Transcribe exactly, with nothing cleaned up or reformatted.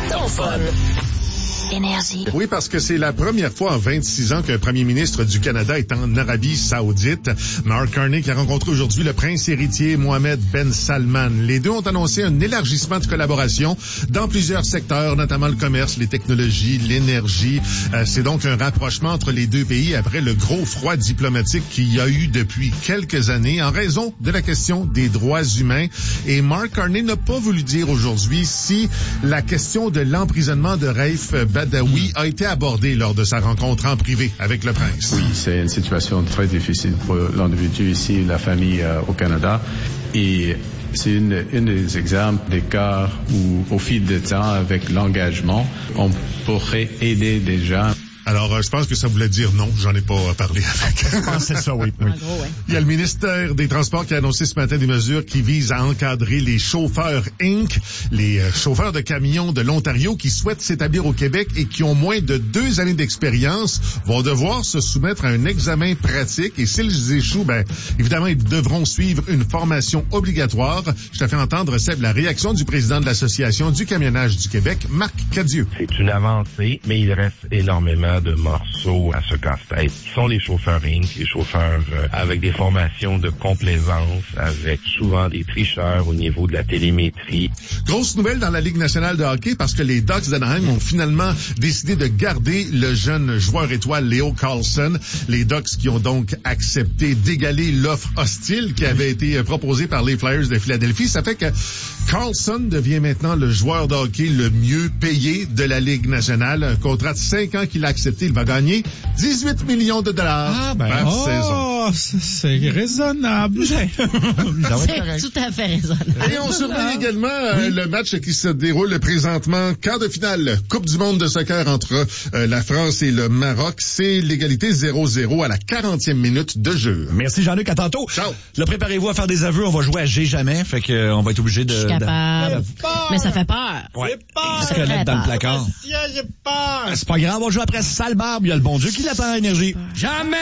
ton fun. Énergie. Oui, parce que c'est la première fois en vingt-six ans qu'un premier ministre du Canada est en Arabie Saoudite. Mark Carney qui a rencontré aujourd'hui le prince héritier Mohammed Ben Salman. Les deux ont annoncé un élargissement de collaboration dans plusieurs secteurs, notamment le commerce, les technologies, l'énergie. Euh, c'est donc un rapprochement entre les deux pays après le gros froid diplomatique qu'il y a eu depuis quelques années en raison de la question des droits humains. Et Mark Carney n'a pas voulu dire aujourd'hui si la question de l'emprisonnement de Raif Badawi a été abordée lors de sa rencontre en privé avec le prince. Oui, c'est une situation très difficile pour l'individu ici, la famille euh, au Canada. Et c'est une, une des exemples des cas où, au fil du temps, avec l'engagement, on pourrait aider des gens. Alors, euh, je pense que ça voulait dire non. J'en ai pas euh, parlé avec. Je pense que c'est ça, oui. oui. En gros, ouais. Il y a le ministère des Transports qui a annoncé ce matin des mesures qui visent à encadrer les chauffeurs Incorporés, les euh, chauffeurs de camions de l'Ontario qui souhaitent s'établir au Québec et qui ont moins de deux années d'expérience vont devoir se soumettre à un examen pratique. Et s'ils échouent, ben, évidemment, ils devront suivre une formation obligatoire. Je te fais entendre, Seb, la réaction du président de l'Association du camionnage du Québec, Marc Cadieux. C'est une avancée, mais il reste énormément de morceaux à ce casse-tête. Ce sont les chauffeurs Incorporés, les chauffeurs euh, avec des formations de complaisance, avec souvent des tricheurs au niveau de la télémétrie. Grosse nouvelle dans la Ligue nationale de hockey parce que les Ducks d'Anaheim ont finalement décidé de garder le jeune joueur étoile Leo Carlson. Les Ducks qui ont donc accepté d'égaler l'offre hostile qui avait été proposée par les Flyers de Philadelphie. Ça fait que Carlson devient maintenant le joueur de hockey le mieux payé de la Ligue nationale. Un contrat de cinq ans qu'il a accepté. Il va gagner dix-huit millions de dollars ah, ben, par oh, saison. C'est raisonnable. C'est tout à fait raisonnable. Et on surveille également euh, oui. le match qui se déroule présentement. Quart de finale, Coupe du monde de soccer entre euh, la France et le Maroc. C'est l'égalité zéro zéro à la quarantième minute de jeu. Merci Jean-Luc, à tantôt. Ciao. Là, préparez-vous à faire des aveux. On va jouer à J'ai jamais. Fait que euh, on va être obligé de... Je suis capable. De... Mais ça fait peur. Ouais. J'ai peur. Se connaître dans le placard. J'ai peur. C'est pas grave, on joue après sale barbe. Il y a le bon Dieu qui l'attend à Énergie. Jamais.